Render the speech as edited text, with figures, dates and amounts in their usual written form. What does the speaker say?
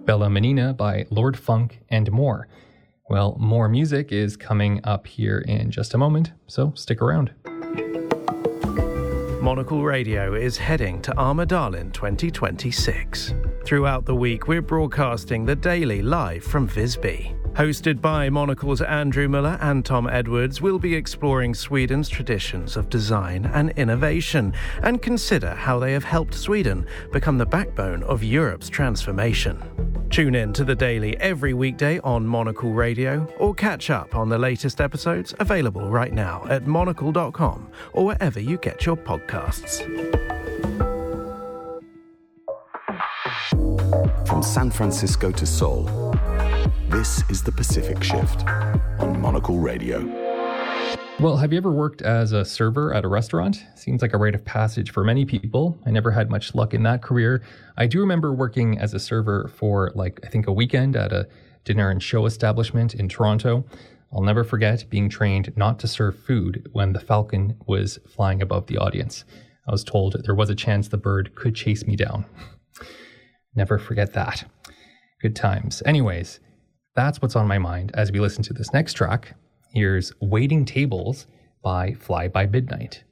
Bella Menina by Lord Funk, and more. Well, more music is coming up here in just a moment, so stick around. Monocle Radio is heading to Armidalen 2026. Throughout the week, we're broadcasting the Daily live from Visby. Hosted by Monocle's Andrew Muller and Tom Edwards, we'll be exploring Sweden's traditions of design and innovation and consider how they have helped Sweden become the backbone of Europe's transformation. Tune in to the Daily every weekday on Monocle Radio or catch up on the latest episodes available right now at monocle.com or wherever you get your podcasts. From San Francisco to Seoul, this is the Pacific Shift on Monocle Radio. Well, have you ever worked as a server at a restaurant? Seems like a rite of passage for many people. I never had much luck in that career. I do remember working as a server for I think a weekend at a dinner and show establishment in Toronto. I'll never forget being trained not to serve food when the Falcon was flying above the audience. I was told there was a chance the bird could chase me down. Never forget that. Good times. Anyways, that's what's on my mind as we listen to this next track. Here's Waiting Tables by Fly By Midnight.